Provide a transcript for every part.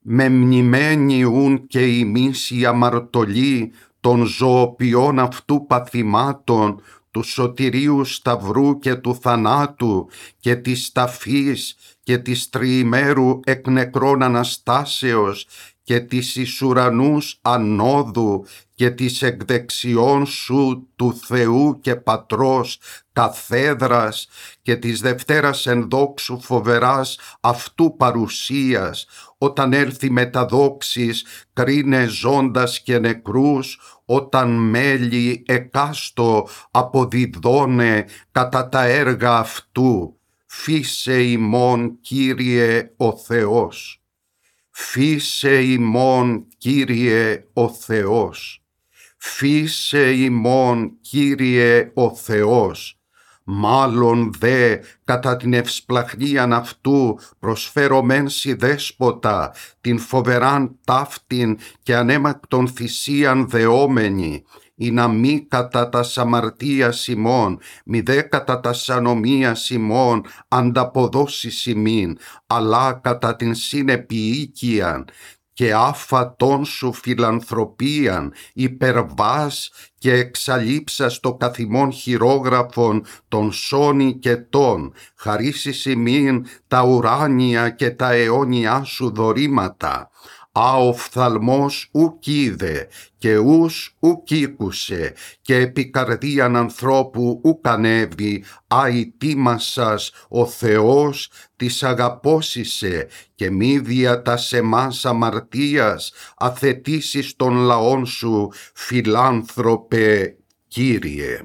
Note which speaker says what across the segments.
Speaker 1: μεμνημένη ούν και ημείς η αμαρτωλή των ζωοποιών αυτού παθημάτων, του σωτηρίου σταυρού και του θανάτου και της ταφής και της τριημέρου εκ νεκρών Αναστάσεως και της εις ουρανούς ανόδου και της εκ δεξιών σου του Θεού και Πατρός καθέδρας και της Δευτέρας εν δόξου φοβεράς αυτού παρουσίας, όταν έλθει με τα δόξης κρίνε ζώντας και νεκρούς, όταν μέλη εκάστο αποδιδώνε κατά τα έργα αυτού. Φύσε ημών, Κύριε ο Θεός. Φύσε ημών, Κύριε ο Θεός. Φύσε ημών, Κύριε ο Θεός. Μάλλον δε κατά την ευσπλαχνίαν αυτού προσφέρομεν σοι δέσποτα την φοβεράν ταύτην και ανέμακτον θυσίαν δεόμενη, ή να μη κατά τας αμαρτίας ημών, μη δε κατά τας ανομίας ημών ανταποδώσεις ημίν, αλλά κατά την συνεπιοίκιαν και άφατον σου φιλανθρωπίαν υπερβάς και εξαλείψας το καθημών χειρόγραφον των σώνη και των, χαρίσεις ημίν τα ουράνια και τα αιώνια σου δωρήματα. Α οφθαλμός ουκ είδε και ους ουκ ήκουσε και επί καρδίαν ανθρώπου ουκ ανέβη, άι τίμασας ο Θεός της αγαπώσισε και μη δια τας εμάς αμαρτίας αθετήσεις των λαών σου, φιλάνθρωπε Κύριε.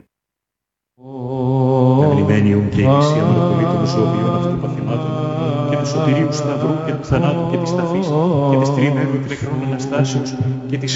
Speaker 2: Ευλημένη ουν και η νησία μονοπολή των ζωοποιών αυτών παθημάτων και του σωτηρίου σταυρού και του θανάτου και της ταφής και της τριημέρου εκ νεκρών Αναστάσεως και της